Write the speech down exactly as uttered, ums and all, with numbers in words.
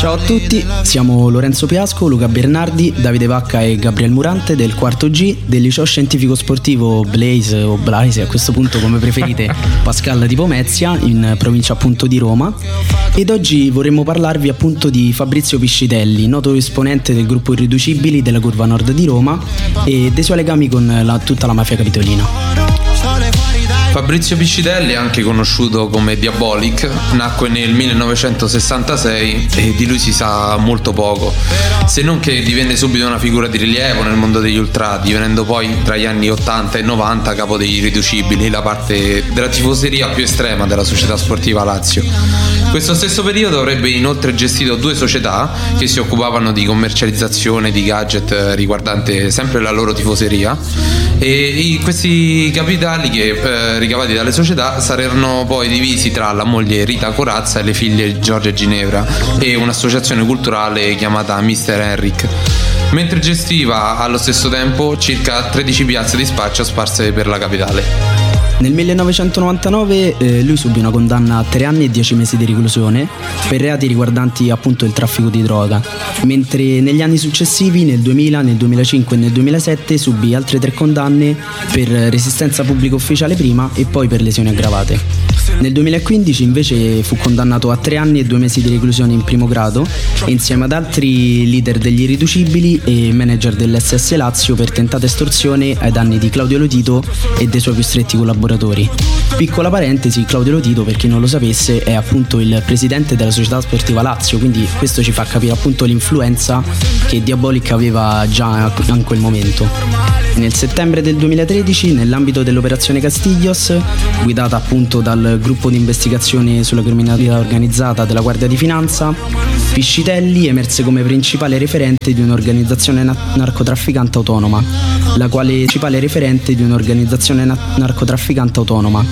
Ciao a tutti, siamo Lorenzo Piasco, Luca Bernardi, Davide Vacca e Gabriel Murante del quarto G del liceo scientifico sportivo Blaise o Blaise, a questo punto come preferite, Pascal di Pomezia, in provincia appunto di Roma. Ed oggi vorremmo parlarvi appunto di Fabrizio Piscitelli, noto esponente del gruppo Irriducibili della Curva Nord di Roma e dei suoi legami con la, tutta la mafia capitolina. Fabrizio Piscitelli, anche conosciuto come Diabolic, nacque nel millenovecentosessantasei e di lui si sa molto poco, se non che divenne subito una figura di rilievo nel mondo degli ultra, divenendo poi tra gli anni ottanta e novanta capo degli Irriducibili, la parte della tifoseria più estrema della società sportiva Lazio. Questo stesso periodo avrebbe inoltre gestito due società che si occupavano di commercializzazione di gadget riguardante sempre la loro tifoseria, e questi capitali che eh, ricavati dalle società saranno poi divisi tra la moglie Rita Corazza e le figlie Giorgia e Ginevra e un'associazione culturale chiamata mister Henrik, mentre gestiva allo stesso tempo circa tredici piazze di spaccio sparse per la capitale. Nel millenovecentonovantanove eh, lui subì una condanna a tre anni e dieci mesi di reclusione per reati riguardanti appunto il traffico di droga, mentre negli anni successivi, nel duemila, nel duemilacinque e nel duemilasette, subì altre tre condanne per resistenza pubblica ufficiale prima e poi per lesioni aggravate. Nel duemilaquindici invece fu condannato a tre anni e due mesi di reclusione in primo grado e insieme ad altri leader degli Irriducibili e manager dell'esse esse Lazio per tentata estorsione ai danni di Claudio Lotito e dei suoi più stretti collaboratori. Piccola parentesi, Claudio Lotito, per chi non lo sapesse, è appunto il presidente della società sportiva Lazio, quindi questo ci fa capire appunto l'influenza che Diabolic aveva già in quel momento. Nel settembre del duemilatredici, nell'ambito dell'operazione Castiglios, guidata appunto dal gruppo di investigazione sulla criminalità organizzata della Guardia di Finanza, Piscitelli emerse come principale referente di un'organizzazione na- narcotrafficante autonoma, la quale principale referente di un'organizzazione na- narcotrafficante autonoma,